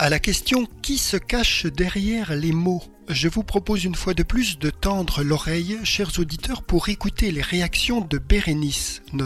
À la question « Qui se cache derrière les mots ?», je vous propose une fois de plus de tendre l'oreille, chers auditeurs, pour écouter les réactions de Bérénice, nos